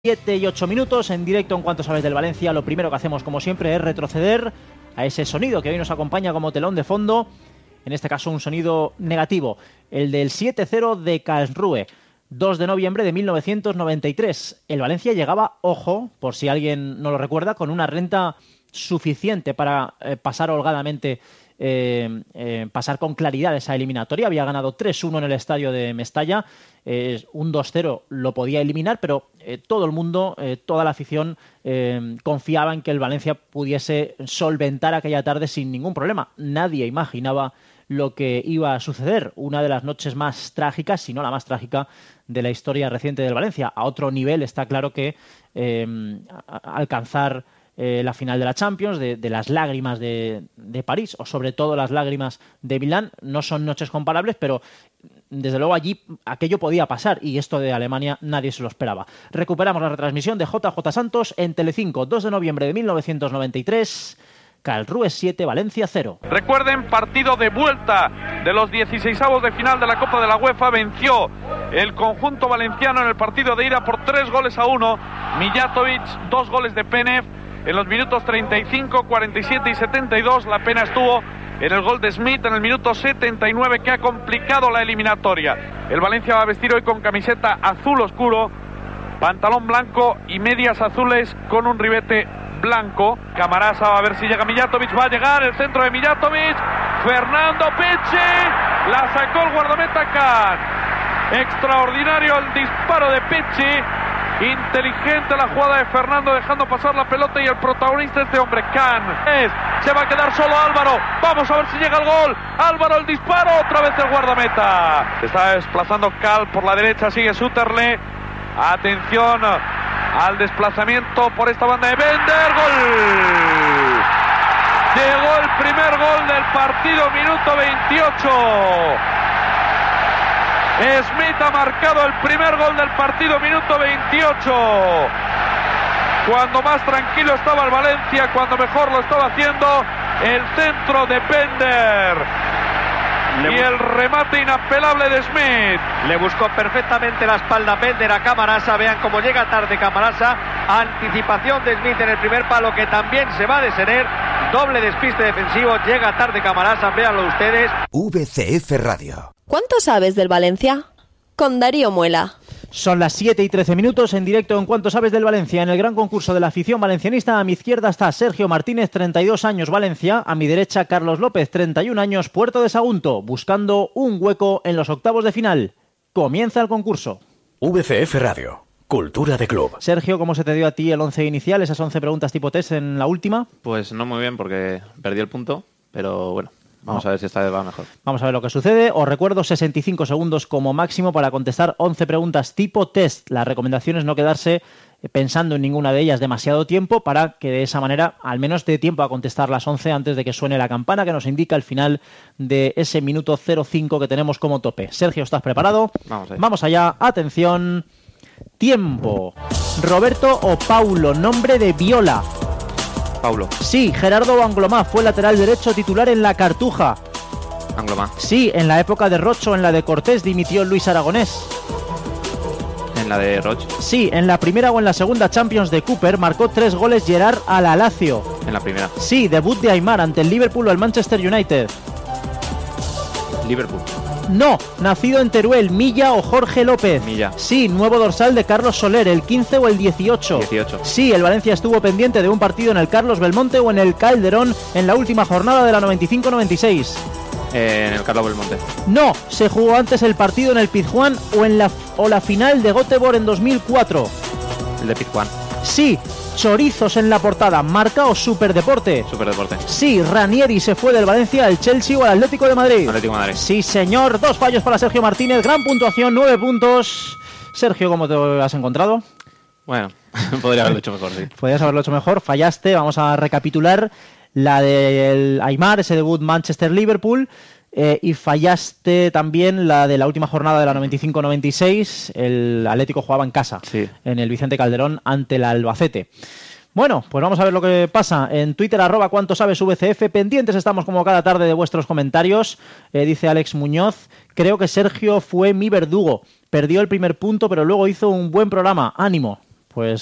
7 y 8 minutos en directo en Cuánto Sabes del Valencia. Lo primero que hacemos, como siempre, es retroceder a ese sonido que hoy nos acompaña como telón de fondo. En este caso, un sonido negativo, el del 7-0 de Karlsruhe, 2 de noviembre de 1993. El Valencia llegaba, ojo, por si alguien no lo recuerda, con una renta suficiente para pasar holgadamente, pasar con claridad esa eliminatoria. Había ganado 3-1 en el estadio de Mestalla. Un 2-0 lo podía eliminar, pero todo el mundo, toda la afición confiaba en que el Valencia pudiese solventar aquella tarde sin ningún problema. Nadie imaginaba lo que iba a suceder. Una de las noches más trágicas, si no la más trágica, de la historia reciente del Valencia. A otro nivel está claro que alcanzar la final de la Champions, de las lágrimas de París, o sobre todo las lágrimas de Milán, no son noches comparables, pero desde luego allí aquello podía pasar, y esto de Alemania nadie se lo esperaba. Recuperamos la retransmisión de JJ Santos en Telecinco, 2 de noviembre de 1993, Karlsruhe 7, Valencia 0. Recuerden, partido de vuelta de los 16avos de final de la Copa de la UEFA. Venció el conjunto valenciano en el partido de ida por 3-1. Mijatovic, 2 goles de Penev en los minutos 35, 47 y 72. La pena estuvo en el gol de Smith en el minuto 79, que ha complicado la eliminatoria. El Valencia va a vestir hoy con camiseta azul oscuro, pantalón blanco y medias azules con un ribete blanco. Camarasa va a ver si llega Mijatovic, va a llegar el centro de Mijatovic, Fernando Picci, la sacó el guardameta Can. Extraordinario el disparo de Picci, inteligente la jugada de Fernando dejando pasar la pelota, y el protagonista este hombre, Can. Se va a quedar solo Álvaro, vamos a ver si llega el gol. Álvaro, el disparo, otra vez el guardameta. Se está desplazando Cal por la derecha, sigue Sutterle. Atención al desplazamiento por esta banda de Bender. ¡Gol! Llegó el primer gol del partido, minuto 28. Smith ha marcado el primer gol del partido, minuto 28. Cuando más tranquilo estaba el Valencia, cuando mejor lo estaba haciendo, el centro de Bender y el remate inapelable de Smith. Le buscó perfectamente la espalda Bender a Camarasa. Vean cómo llega tarde Camarasa. Anticipación de Smith en el primer palo, que también se va a detener. Doble despiste defensivo. Llega tarde Camarasa. Véanlo ustedes. VCF Radio. ¿Cuánto sabes del Valencia? Con Darío Muela. Son las 7 y 13 minutos en directo en Cuánto Sabes del Valencia, en el gran concurso de la afición valencianista. A mi izquierda está Sergio Martínez, 32 años, Valencia. A mi derecha, Carlos López, 31 años, Puerto de Sagunto, buscando un hueco en los octavos de final. Comienza el concurso. VCF Radio, cultura de club. Sergio, ¿cómo se te dio a ti el 11 inicial, esas 11 preguntas tipo test en la última? Pues no muy bien, porque perdí el punto, pero bueno. Vamos a ver si esta vez va mejor. Vamos a ver lo que sucede. Os recuerdo 65 segundos como máximo para contestar 11 preguntas tipo test. La recomendación es no quedarse pensando en ninguna de ellas demasiado tiempo, para que de esa manera al menos dé tiempo a contestar las 11 antes de que suene la campana que nos indica el final de ese minuto 05 que tenemos como tope. Sergio, ¿estás preparado? Vamos allá. Atención. Tiempo. ¿Roberto o Paulo? Nombre de Viola. Paulo. Sí. Gerardo Anglomá fue lateral derecho titular en la Cartuja. Anglomá. Sí. En la época de Rocho, en la de Cortés, dimitió Luis Aragonés. En la de Roch. Sí. En la primera o en la segunda Champions de Cooper marcó 3 goles Gerard a la Lazio. En la primera. Sí. Debut de Aimar ante el Liverpool o el Manchester United. Liverpool. No. Nacido en Teruel, Milla o Jorge López. Milla. Sí. Nuevo dorsal de Carlos Soler, el 15 o el 18. 18. Sí. El Valencia estuvo pendiente de un partido en el Carlos Belmonte o en el Calderón en la última jornada de la 95-96. En el Carlos Belmonte. No. Se jugó antes el partido en el Pizjuán o la final de Göteborg en 2004. El de Pizjuán. Sí. Chorizos en la portada, marca o Superdeporte. Superdeporte. Sí. Ranieri se fue del Valencia al Chelsea o al Atlético de Madrid. Atlético de Madrid. Sí, señor. 2 fallos para Sergio Martínez. Gran puntuación, 9 puntos. Sergio, ¿cómo te has encontrado? Bueno, podría haberlo hecho mejor, sí. Podrías haberlo hecho mejor. Fallaste. Vamos a recapitular. La del Aimar, ese debut Manchester-Liverpool. Y fallaste también la de la última jornada de la 95-96. El Atlético jugaba en casa, sí, en el Vicente Calderón ante el Albacete. Bueno, pues vamos a ver lo que pasa. En Twitter, @cuánto sabes VCF. Pendientes estamos como cada tarde de vuestros comentarios. Dice Alex Muñoz: creo que Sergio fue mi verdugo. Perdió el primer punto, pero luego hizo un buen programa. Ánimo. Pues